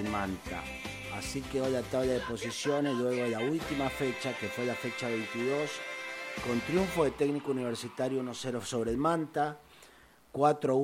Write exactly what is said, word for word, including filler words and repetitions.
en Manta. Así que hoy la tabla de posiciones, luego de la última fecha, que fue la fecha veintidós, con triunfo de Técnico Universitario uno cero sobre el Manta, cuatro uno